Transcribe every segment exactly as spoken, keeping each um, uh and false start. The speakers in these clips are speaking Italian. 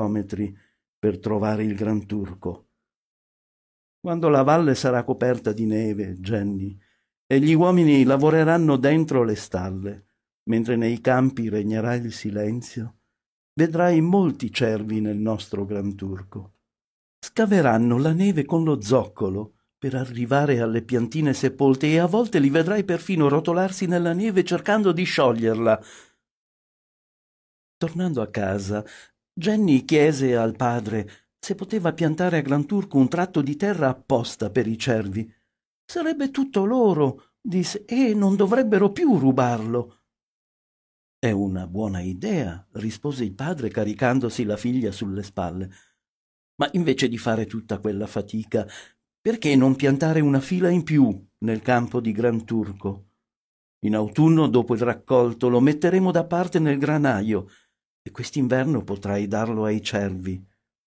chilometri per trovare il Gran Turco. Quando la valle sarà coperta di neve, Jenny, e gli uomini lavoreranno dentro le stalle, mentre nei campi regnerà il silenzio, vedrai molti cervi nel nostro Gran Turco. Scaveranno la neve con lo zoccolo per arrivare alle piantine sepolte e a volte li vedrai perfino rotolarsi nella neve cercando di scioglierla. Tornando a casa, Jenny chiese al padre se poteva piantare a Gran Turco un tratto di terra apposta per i cervi. Sarebbe tutto loro, disse, e non dovrebbero più rubarlo. È una buona idea, rispose il padre caricandosi la figlia sulle spalle. Ma invece di fare tutta quella fatica, perché non piantare una fila in più nel campo di Gran Turco? In autunno, dopo il raccolto, lo metteremo da parte nel granaio e quest'inverno potrai darlo ai cervi.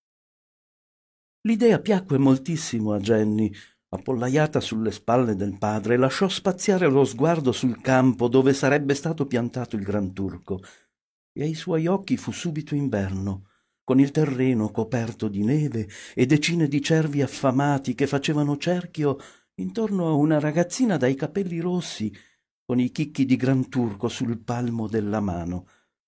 L'idea piacque moltissimo a Jenny. Appollaiata sulle spalle del padre, lasciò spaziare lo sguardo sul campo dove sarebbe stato piantato il Gran Turco, e ai suoi occhi fu subito inverno, con il terreno coperto di neve e decine di cervi affamati che facevano cerchio intorno a una ragazzina dai capelli rossi, con i chicchi di Gran Turco sul palmo della mano.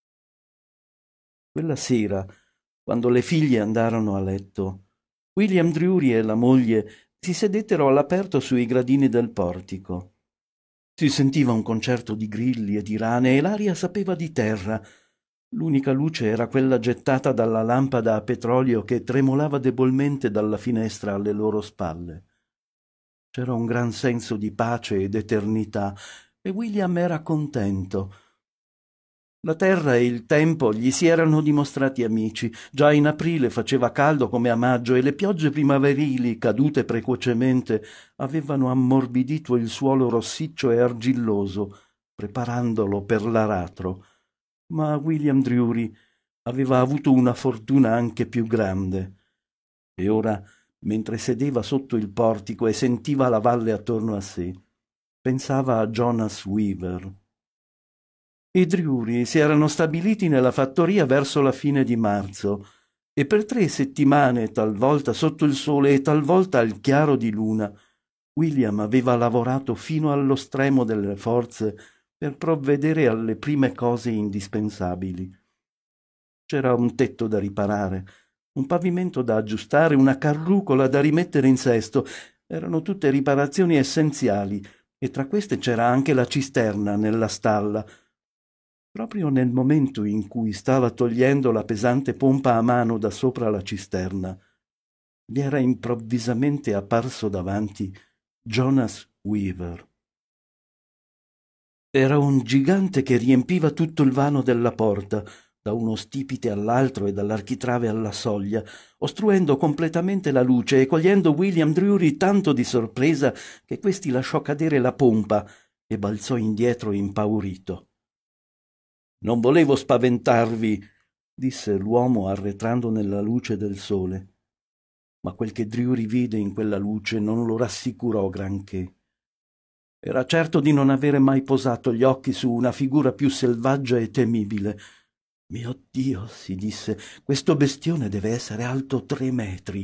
Quella sera, quando le figlie andarono a letto, William Drury e la moglie si sedettero all'aperto sui gradini del portico. Si sentiva un concerto di grilli e di rane e l'aria sapeva di terra. L'unica luce era quella gettata dalla lampada a petrolio che tremolava debolmente dalla finestra alle loro spalle. C'era un gran senso di pace ed eternità e William era contento. La terra e il tempo gli si erano dimostrati amici. Già in aprile faceva caldo come a maggio e le piogge primaverili, cadute precocemente, avevano ammorbidito il suolo rossiccio e argilloso, preparandolo per l'aratro. Ma William Drury aveva avuto una fortuna anche più grande. E ora, mentre sedeva sotto il portico e sentiva la valle attorno a sé, pensava a Jonas Weaver. I Drury si erano stabiliti nella fattoria verso la fine di marzo e per tre settimane, talvolta sotto il sole e talvolta al chiaro di luna, William aveva lavorato fino allo stremo delle forze per provvedere alle prime cose indispensabili. C'era un tetto da riparare, un pavimento da aggiustare, una carrucola da rimettere in sesto. Erano tutte riparazioni essenziali e tra queste c'era anche la cisterna nella stalla. Proprio nel momento in cui stava togliendo la pesante pompa a mano da sopra la cisterna, gli era improvvisamente apparso davanti Jonas Weaver. Era un gigante che riempiva tutto il vano della porta, da uno stipite all'altro e dall'architrave alla soglia, ostruendo completamente la luce e cogliendo William Drury tanto di sorpresa che questi lasciò cadere la pompa e balzò indietro impaurito. «Non volevo spaventarvi», disse l'uomo arretrando nella luce del sole. Ma quel che Drury vide in quella luce non lo rassicurò granché. Era certo di non avere mai posato gli occhi su una figura più selvaggia e temibile. «Mio Dio», si disse, «questo bestione deve essere alto tre metri».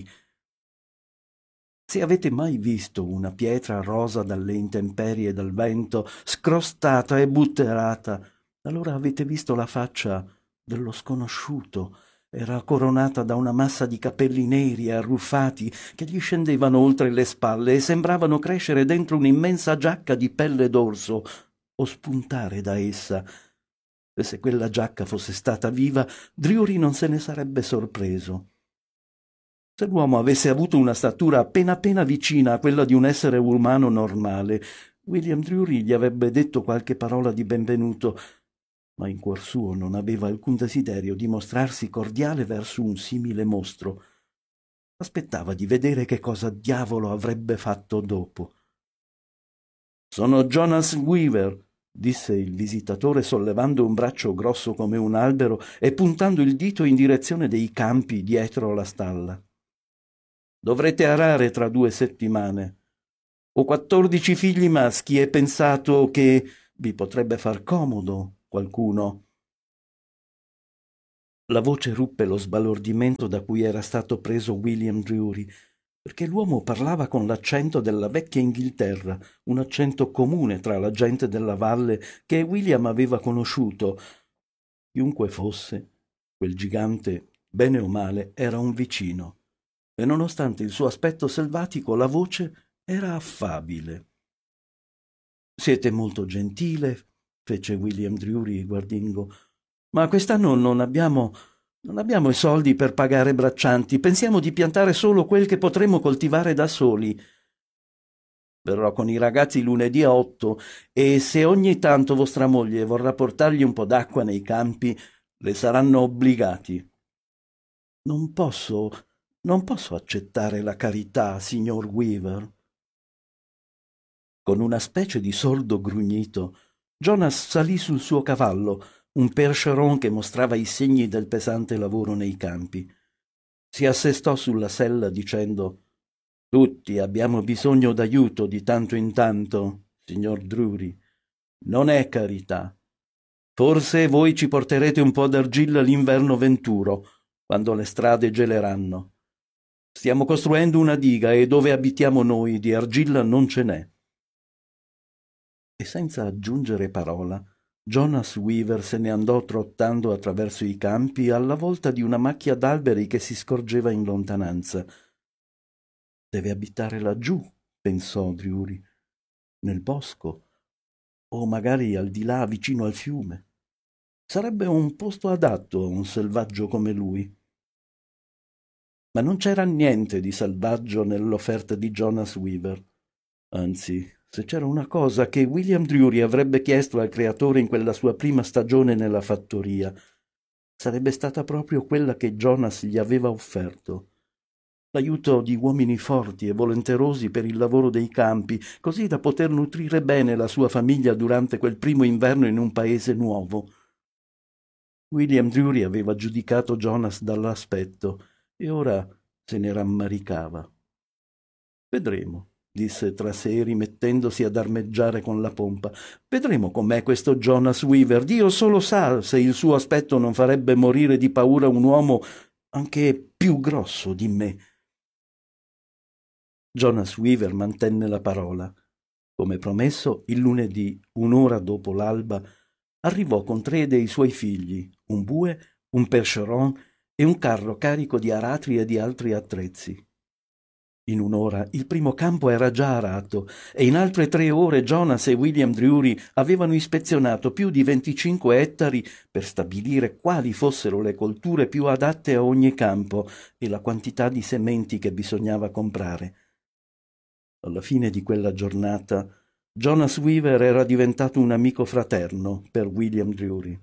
Se avete mai visto una pietra rosa dalle intemperie e dal vento, scrostata e butterata, allora avete visto la faccia dello sconosciuto. Era coronata da una massa di capelli neri e arruffati che gli scendevano oltre le spalle e sembravano crescere dentro un'immensa giacca di pelle d'orso o spuntare da essa. E se quella giacca fosse stata viva, Drury non se ne sarebbe sorpreso. Se l'uomo avesse avuto una statura appena appena vicina a quella di un essere umano normale, William Drury gli avrebbe detto qualche parola di benvenuto, ma in cuor suo non aveva alcun desiderio di mostrarsi cordiale verso un simile mostro. Aspettava di vedere che cosa diavolo avrebbe fatto dopo. «Sono Jonas Weaver», disse il visitatore sollevando un braccio grosso come un albero e puntando il dito in direzione dei campi dietro la stalla. «Dovrete arare tra due settimane. Ho quattordici figli maschi e pensato che vi potrebbe far comodo qualcuno». La voce ruppe lo sbalordimento da cui era stato preso William Drury, perché l'uomo parlava con l'accento della vecchia Inghilterra, un accento comune tra la gente della valle che William aveva conosciuto. Chiunque fosse, quel gigante, bene o male, era un vicino, e nonostante il suo aspetto selvatico, la voce era affabile. «Siete molto gentile», fece William Drury guardingo, «ma quest'anno non abbiamo non abbiamo i soldi per pagare braccianti. Pensiamo di piantare solo quel che potremo coltivare da soli. Verrò con i ragazzi lunedì a otto e se ogni tanto vostra moglie vorrà portargli un po' d'acqua nei campi, le saranno obbligati». «Non posso, non posso accettare la carità, signor Weaver». Con una specie di sordo grugnito, Jonas salì sul suo cavallo, un percheron che mostrava i segni del pesante lavoro nei campi. Si assestò sulla sella dicendo: «Tutti abbiamo bisogno d'aiuto di tanto in tanto, signor Drury. Non è carità. Forse voi ci porterete un po' d'argilla l'inverno venturo, quando le strade geleranno. Stiamo costruendo una diga e dove abitiamo noi di argilla non ce n'è». E senza aggiungere parola, Jonas Weaver se ne andò trottando attraverso i campi alla volta di una macchia d'alberi che si scorgeva in lontananza. «Deve abitare laggiù», pensò Drury, «nel bosco, o magari al di là vicino al fiume. Sarebbe un posto adatto a un selvaggio come lui». Ma non c'era niente di selvaggio nell'offerta di Jonas Weaver. Anzi, se c'era una cosa che William Drury avrebbe chiesto al creatore in quella sua prima stagione nella fattoria, sarebbe stata proprio quella che Jonas gli aveva offerto: l'aiuto di uomini forti e volenterosi per il lavoro dei campi, così da poter nutrire bene la sua famiglia durante quel primo inverno in un paese nuovo. William Drury aveva giudicato Jonas dall'aspetto e ora se ne rammaricava. «Vedremo», disse tra sé, rimettendosi ad armeggiare con la pompa. «Vedremo com'è questo Jonas Weaver. Dio solo sa se il suo aspetto non farebbe morire di paura un uomo anche più grosso di me». Jonas Weaver mantenne la parola. Come promesso, il lunedì, un'ora dopo l'alba, arrivò con tre dei suoi figli, un bue, un percheron e un carro carico di aratri e di altri attrezzi. In un'ora il primo campo era già arato e in altre tre ore Jonas e William Drury avevano ispezionato più di venticinque ettari per stabilire quali fossero le colture più adatte a ogni campo e la quantità di sementi che bisognava comprare. Alla fine di quella giornata Jonas Weaver era diventato un amico fraterno per William Drury.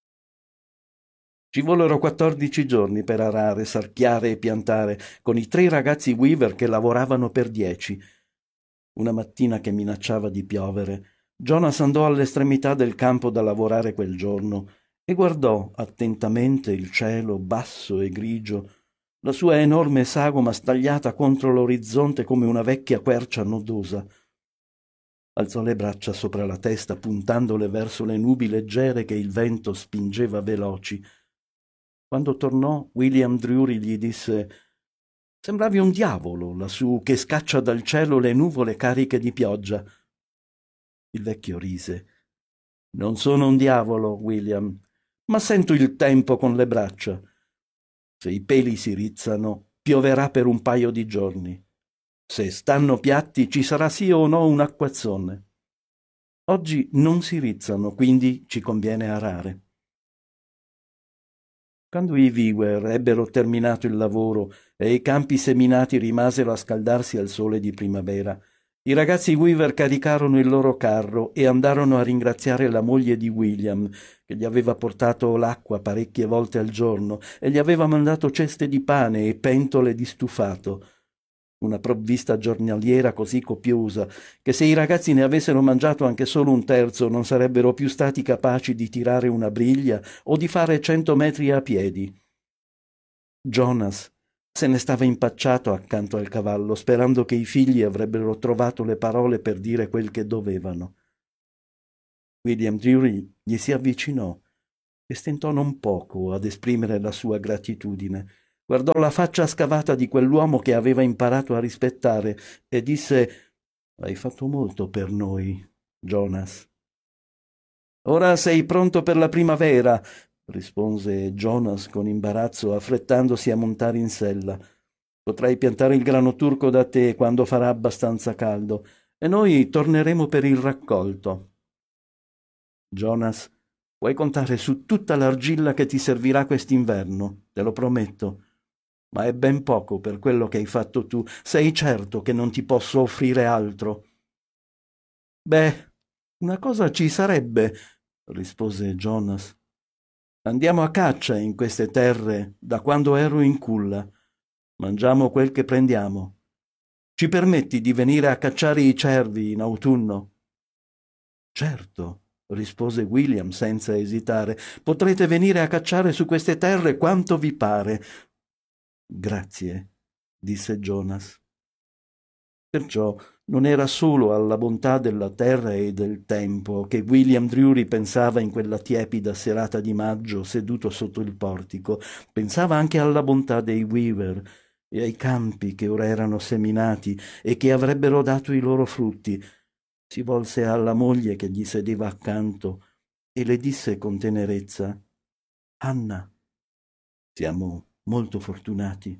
Ci vollero quattordici giorni per arare, sarchiare e piantare, con i tre ragazzi Weaver che lavoravano per dieci. Una mattina che minacciava di piovere, Jonas andò all'estremità del campo da lavorare quel giorno e guardò attentamente il cielo basso e grigio, la sua enorme sagoma stagliata contro l'orizzonte come una vecchia quercia nodosa. Alzò le braccia sopra la testa, puntandole verso le nubi leggere che il vento spingeva veloci. Quando tornò, William Drury gli disse: «Sembravi un diavolo lassù che scaccia dal cielo le nuvole cariche di pioggia». Il vecchio rise. «Non sono un diavolo, William, ma sento il tempo con le braccia. Se i peli si rizzano, pioverà per un paio di giorni. Se stanno piatti, ci sarà sì o no un acquazzone. Oggi non si rizzano, quindi ci conviene arare». Quando i Weaver ebbero terminato il lavoro e i campi seminati rimasero a scaldarsi al sole di primavera, i ragazzi Weaver caricarono il loro carro e andarono a ringraziare la moglie di William, che gli aveva portato l'acqua parecchie volte al giorno e gli aveva mandato ceste di pane e pentole di stufato. Una provvista giornaliera così copiosa che se i ragazzi ne avessero mangiato anche solo un terzo non sarebbero più stati capaci di tirare una briglia o di fare cento metri a piedi. Jonas se ne stava impacciato accanto al cavallo, sperando che i figli avrebbero trovato le parole per dire quel che dovevano. William Drury gli si avvicinò e stentò non poco ad esprimere la sua gratitudine. Guardò la faccia scavata di quell'uomo che aveva imparato a rispettare e disse: «Hai fatto molto per noi, Jonas». «Ora sei pronto per la primavera», rispose Jonas con imbarazzo, affrettandosi a montare in sella. «Potrai piantare il grano turco da te quando farà abbastanza caldo e noi torneremo per il raccolto». «Jonas, puoi contare su tutta l'argilla che ti servirà quest'inverno, te lo prometto. Ma è ben poco per quello che hai fatto tu. Sei certo che non ti posso offrire altro?» «Beh, una cosa ci sarebbe», rispose Jonas. «Andiamo a caccia in queste terre da quando ero in culla. Mangiamo quel che prendiamo. Ci permetti di venire a cacciare i cervi in autunno?» «Certo», rispose William senza esitare. «Potrete venire a cacciare su queste terre quanto vi pare». «Grazie», disse Jonas. Perciò non era solo alla bontà della terra e del tempo che William Drury pensava in quella tiepida serata di maggio seduto sotto il portico, pensava anche alla bontà dei Weaver e ai campi che ora erano seminati e che avrebbero dato i loro frutti. Si volse alla moglie che gli sedeva accanto e le disse con tenerezza: «Anna, siamo molto fortunati».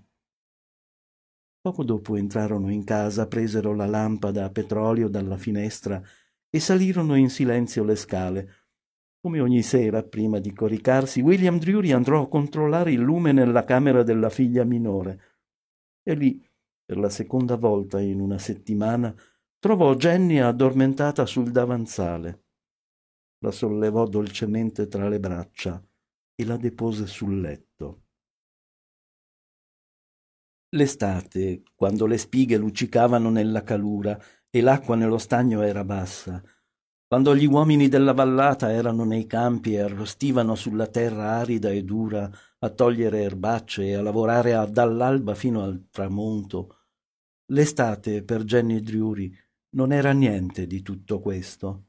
Poco dopo entrarono in casa, presero la lampada a petrolio dalla finestra e salirono in silenzio le scale. Come ogni sera, prima di coricarsi, William Drury andò a controllare il lume nella camera della figlia minore. E lì, per la seconda volta in una settimana, trovò Jenny addormentata sul davanzale. La sollevò dolcemente tra le braccia e la depose sul letto. L'estate, quando le spighe luccicavano nella calura e l'acqua nello stagno era bassa, quando gli uomini della vallata erano nei campi e arrostivano sulla terra arida e dura a togliere erbacce e a lavorare a- dall'alba fino al tramonto, l'estate per Jenny Drury non era niente di tutto questo.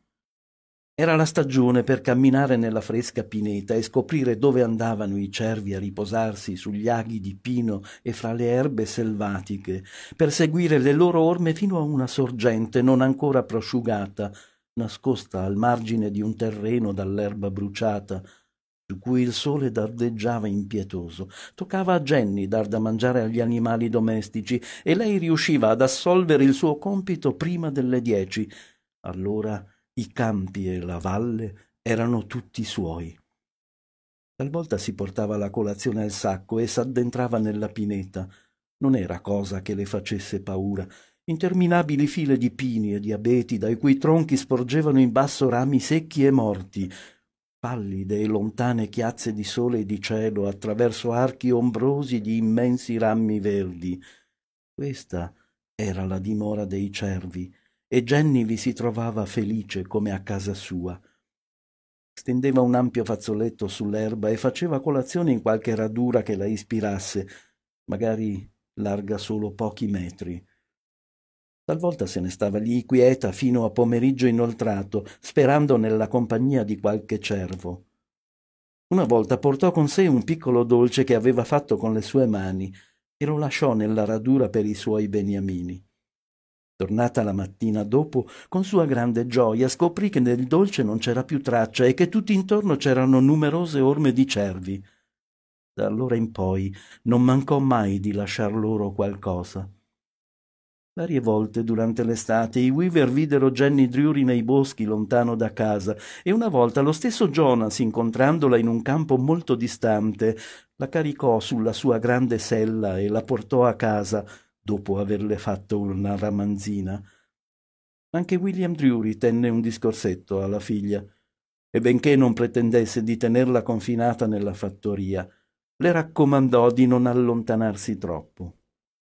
Era la stagione per camminare nella fresca pineta e scoprire dove andavano i cervi a riposarsi sugli aghi di pino e fra le erbe selvatiche, per seguire le loro orme fino a una sorgente non ancora prosciugata, nascosta al margine di un terreno dall'erba bruciata, su cui il sole dardeggiava impietoso. Toccava a Jenny dar da mangiare agli animali domestici e lei riusciva ad assolvere il suo compito prima delle dieci. Allora i campi e la valle erano tutti suoi. Talvolta si portava la colazione al sacco e s'addentrava nella pineta. Non era cosa che le facesse paura. Interminabili file di pini e di abeti, dai cui tronchi sporgevano in basso rami secchi e morti, pallide e lontane chiazze di sole e di cielo attraverso archi ombrosi di immensi rami verdi. Questa era la dimora dei cervi, e Jenny vi si trovava felice come a casa sua. Stendeva un ampio fazzoletto sull'erba e faceva colazione in qualche radura che la ispirasse, magari larga solo pochi metri. Talvolta se ne stava lì quieta fino a pomeriggio inoltrato, sperando nella compagnia di qualche cervo. Una volta portò con sé un piccolo dolce che aveva fatto con le sue mani e lo lasciò nella radura per i suoi beniamini. Tornata la mattina dopo, con sua grande gioia scoprì che nel dolce non c'era più traccia e che tutt'intorno c'erano numerose orme di cervi. Da allora in poi non mancò mai di lasciar loro qualcosa. Varie volte durante l'estate i Weaver videro Jenny Drury nei boschi lontano da casa e una volta lo stesso Jonas, incontrandola in un campo molto distante, la caricò sulla sua grande sella e la portò a casa dopo averle fatto una ramanzina. Anche William Drury tenne un discorsetto alla figlia e benché non pretendesse di tenerla confinata nella fattoria, le raccomandò di non allontanarsi troppo.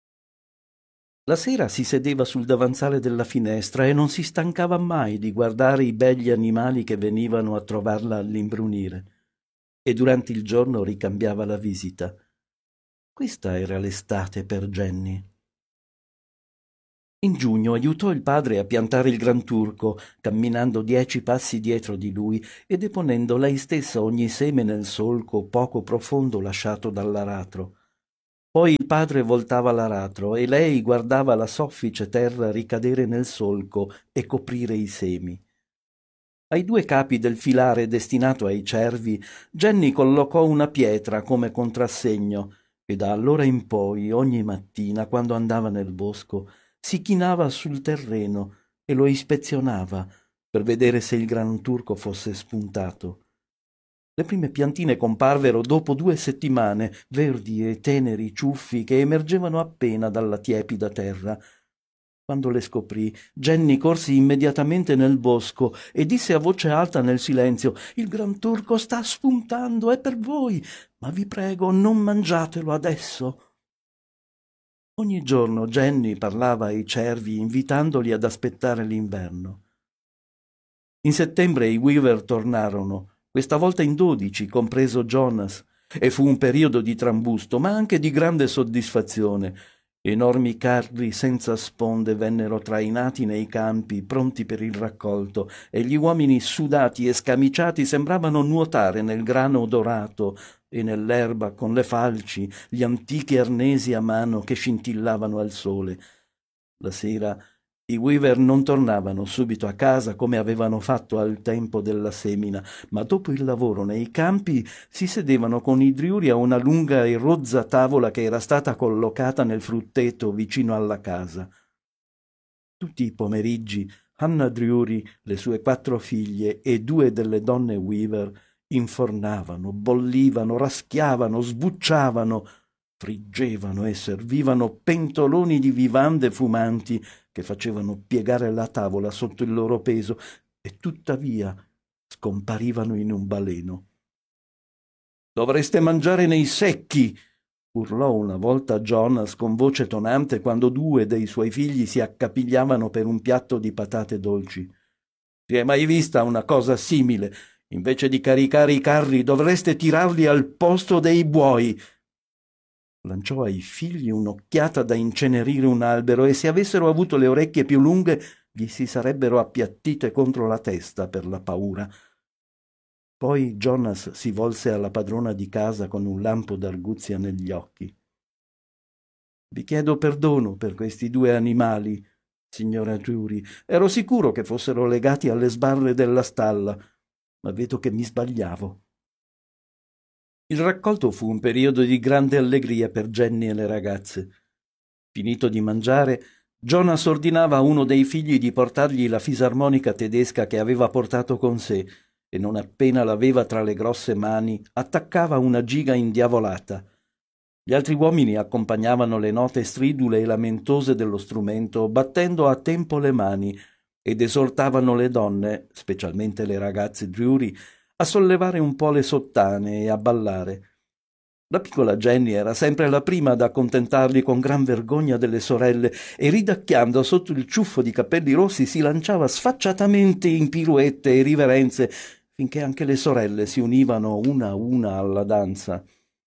La sera si sedeva sul davanzale della finestra e non si stancava mai di guardare i begli animali che venivano a trovarla all'imbrunire, e durante il giorno ricambiava la visita. Questa era l'estate per Jenny. In giugno aiutò il padre a piantare il Granturco, camminando dieci passi dietro di lui e deponendo lei stessa ogni seme nel solco poco profondo lasciato dall'aratro. Poi il padre voltava l'aratro e lei guardava la soffice terra ricadere nel solco e coprire i semi. Ai due capi del filare destinato ai cervi, Jenny collocò una pietra come contrassegno e da allora in poi, ogni mattina, quando andava nel bosco, si chinava sul terreno e lo ispezionava per vedere se il Granturco fosse spuntato. Le prime piantine comparvero dopo due settimane, verdi e teneri ciuffi che emergevano appena dalla tiepida terra. Quando le scoprì, Jenny corse immediatamente nel bosco e disse a voce alta nel silenzio: «Il Granturco sta spuntando, è per voi, ma vi prego, non mangiatelo adesso». Ogni giorno Jenny parlava ai cervi invitandoli ad aspettare l'inverno. In settembre i Weaver tornarono, questa volta in dodici, compreso Jonas, e fu un periodo di trambusto, ma anche di grande soddisfazione. Enormi carri senza sponde vennero trainati nei campi, pronti per il raccolto, e gli uomini sudati e scamiciati sembravano nuotare nel grano dorato e nell'erba con le falci, gli antichi arnesi a mano che scintillavano al sole. La sera i Weaver non tornavano subito a casa come avevano fatto al tempo della semina, ma dopo il lavoro nei campi si sedevano con i Drury a una lunga e rozza tavola che era stata collocata nel frutteto vicino alla casa. Tutti i pomeriggi Hannah Drury, le sue quattro figlie e due delle donne Weaver infornavano, bollivano, raschiavano, sbucciavano, friggevano e servivano pentoloni di vivande fumanti che facevano piegare la tavola sotto il loro peso e tuttavia scomparivano in un baleno. «Dovreste mangiare nei secchi!» urlò una volta Jonas con voce tonante quando due dei suoi figli si accapigliavano per un piatto di patate dolci. «Si è mai vista una cosa simile? Invece di caricare i carri dovreste tirarli al posto dei buoi!» Lanciò ai figli un'occhiata da incenerire un albero e se avessero avuto le orecchie più lunghe gli si sarebbero appiattite contro la testa per la paura. Poi Jonas si volse alla padrona di casa con un lampo d'arguzia negli occhi. «Vi chiedo perdono per questi due animali, signora Drury. Ero sicuro che fossero legati alle sbarre della stalla, ma vedo che mi sbagliavo». Il raccolto fu un periodo di grande allegria per Jenny e le ragazze. Finito di mangiare, Jonas ordinava a uno dei figli di portargli la fisarmonica tedesca che aveva portato con sé e non appena l'aveva tra le grosse mani attaccava una giga indiavolata. Gli altri uomini accompagnavano le note stridule e lamentose dello strumento battendo a tempo le mani ed esortavano le donne, specialmente le ragazze Drury, a sollevare un po' le sottane e a ballare. La piccola Jenny era sempre la prima ad accontentarli con gran vergogna delle sorelle e ridacchiando sotto il ciuffo di capelli rossi si lanciava sfacciatamente in piruette e riverenze finché anche le sorelle si univano una a una alla danza.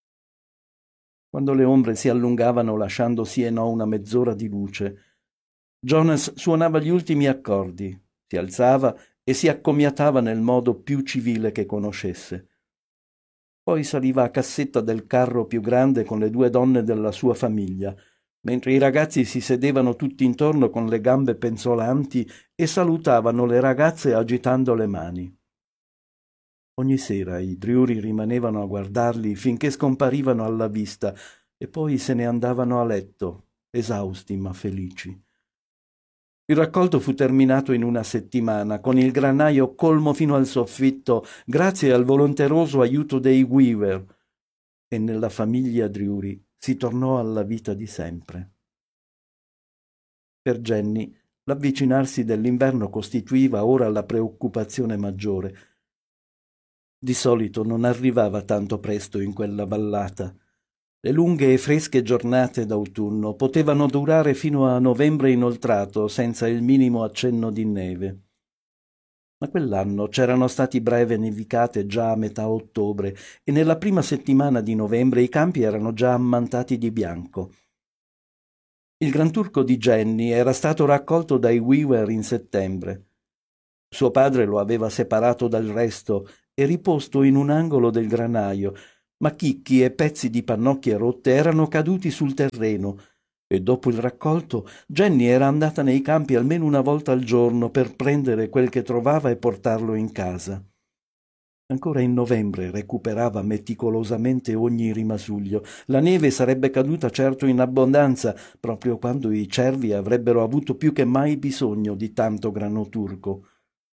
Quando le ombre si allungavano lasciando sì e no una mezz'ora di luce, Jonas suonava gli ultimi accordi, si alzava e si accomiatava nel modo più civile che conoscesse. Poi saliva a cassetta del carro più grande con le due donne della sua famiglia, mentre i ragazzi si sedevano tutti intorno con le gambe penzolanti e salutavano le ragazze agitando le mani. Ogni sera i Drury rimanevano a guardarli finché scomparivano alla vista e poi se ne andavano a letto, esausti ma felici. Il raccolto fu terminato in una settimana, con il granaio colmo fino al soffitto, grazie al volonteroso aiuto dei Weaver, e nella famiglia Drury si tornò alla vita di sempre. Per Jenny, l'avvicinarsi dell'inverno costituiva ora la preoccupazione maggiore. Di solito non arrivava tanto presto in quella vallata. Le lunghe e fresche giornate d'autunno potevano durare fino a novembre inoltrato senza il minimo accenno di neve. Ma quell'anno c'erano stati breve nevicate già a metà ottobre e nella prima settimana di novembre i campi erano già ammantati di bianco. Il granturco di Jenny era stato raccolto dai Weaver in settembre. Suo padre lo aveva separato dal resto e riposto in un angolo del granaio, ma chicchi e pezzi di pannocchie rotte erano caduti sul terreno e dopo il raccolto Jenny era andata nei campi almeno una volta al giorno per prendere quel che trovava e portarlo in casa. Ancora in novembre recuperava meticolosamente ogni rimasuglio. La neve sarebbe caduta certo in abbondanza, proprio quando i cervi avrebbero avuto più che mai bisogno di tanto grano turco.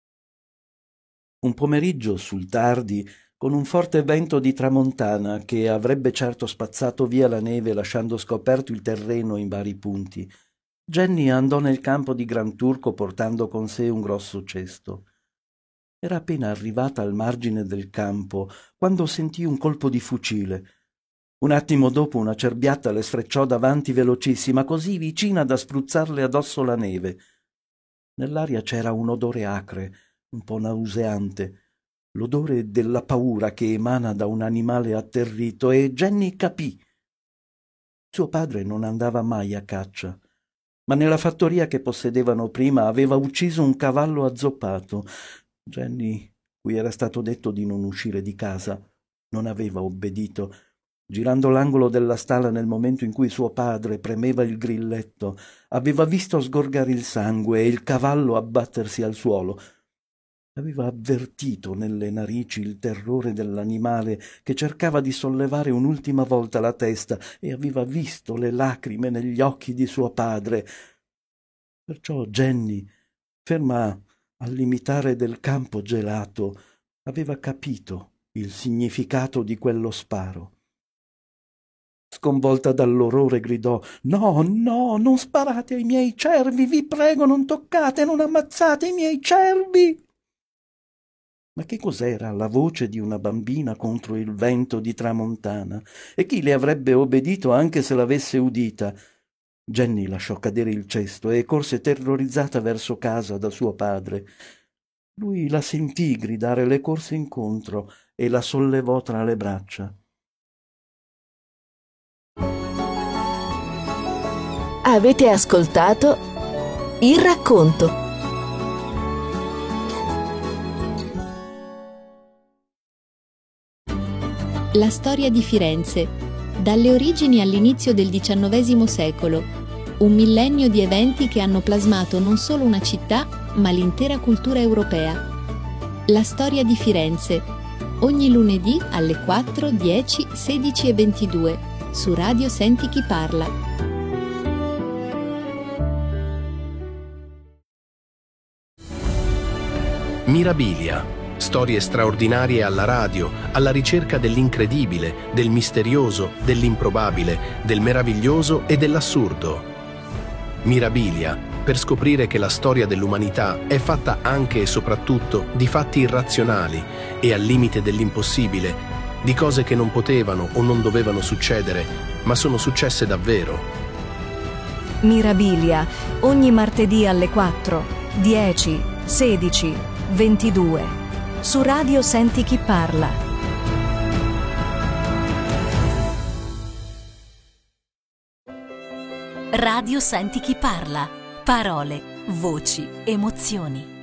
Un pomeriggio sul tardi, con un forte vento di tramontana che avrebbe certo spazzato via la neve lasciando scoperto il terreno in vari punti, Jenny andò nel campo di Granturco portando con sé un grosso cesto. Era appena arrivata al margine del campo quando sentì un colpo di fucile. Un attimo dopo una cerbiatta le sfrecciò davanti velocissima, così vicina da spruzzarle addosso la neve. Nell'aria c'era un odore acre, un po' nauseante, l'odore della paura che emana da un animale atterrito, e Jenny capì. Suo padre non andava mai a caccia, ma nella fattoria che possedevano prima aveva ucciso un cavallo azzoppato. Jenny, cui era stato detto di non uscire di casa, non aveva obbedito. Girando l'angolo della stalla nel momento in cui suo padre premeva il grilletto, aveva visto sgorgare il sangue e il cavallo abbattersi al suolo. Aveva avvertito nelle narici il terrore dell'animale che cercava di sollevare un'ultima volta la testa e aveva visto le lacrime negli occhi di suo padre. Perciò Jenny, ferma al limitare del campo gelato, aveva capito il significato di quello sparo. Sconvolta dall'orrore gridò: «No, no, non sparate ai miei cervi, vi prego, non toccate, non ammazzate i miei cervi!» Ma che cos'era la voce di una bambina contro il vento di tramontana? E chi le avrebbe obbedito anche se l'avesse udita? Jenny lasciò cadere il cesto e corse terrorizzata verso casa da suo padre. Lui la sentì gridare, le corse incontro e la sollevò tra le braccia. Avete ascoltato Il racconto. La storia di Firenze, dalle origini all'inizio del diciannovesimo secolo, un millennio di eventi che hanno plasmato non solo una città, ma l'intera cultura europea. La storia di Firenze, ogni lunedì alle quattro, dieci, sedici e ventidue, su Radio Senti Chi Parla. Mirabilia. Storie straordinarie alla radio, alla ricerca dell'incredibile, del misterioso, dell'improbabile, del meraviglioso e dell'assurdo. Mirabilia, per scoprire che la storia dell'umanità è fatta anche e soprattutto di fatti irrazionali e al limite dell'impossibile, di cose che non potevano o non dovevano succedere, ma sono successe davvero. Mirabilia, ogni martedì alle quattro, dieci, sedici, ventidue. Su Radio Senti Chi Parla. Radio Senti Chi Parla. Parole, voci, emozioni.